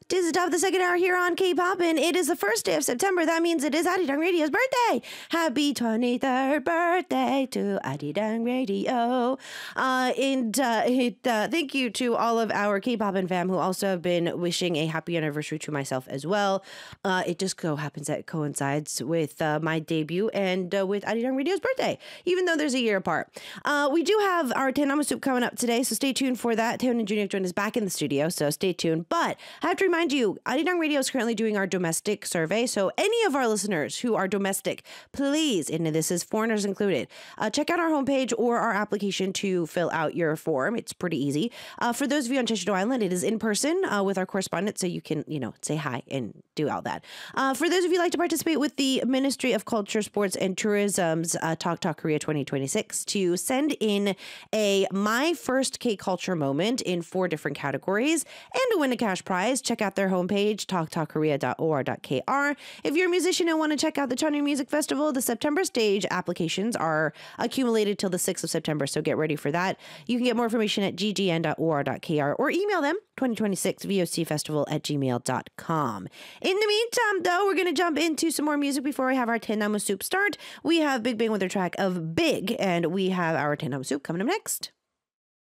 'Tis the top of the second hour here on K-Pop, and it is the first day of September. That means it is Arirang Radio's birthday. Happy 23rd birthday to Arirang Radio. Thank you to all of our K-Pop and fam who also have been wishing a happy anniversary to myself as well. It just so happens that it coincides with my debut and with Arirang Radio's birthday, even though there's a year apart. We do have our Tenama Soup coming up today, so stay tuned for that. Taehoon and Junior Join is back in the studio, so stay tuned. But I have to remind you, Arirang Radio is currently doing our domestic survey, so any of our listeners who are domestic, please, and this is foreigners included, check out our homepage or our application to fill out your form. It's pretty easy. For those of you on Jeju-do Island, it is in person with our correspondent, so you can, say hi and do all that. For those of you who like to participate with the Ministry of Culture, Sports, and Tourism's Talk Korea 2026 to send in a My First K-Culture Moment in 4 different categories and to win a cash prize, check out their homepage, talktalkkorea.or.kr. If you're a musician and want to check out the Cheonryung Music Festival, the September stage applications are accumulated till the 6th of September, so get ready for that. You can get more information at ggn.or.kr or email them 2026vocfestival@gmail.com. In the meantime, though, we're going to jump into some more music before we have our Tenama Soup start. We have Big Bang with their track of Big, and we have our Tenama Soup coming up next.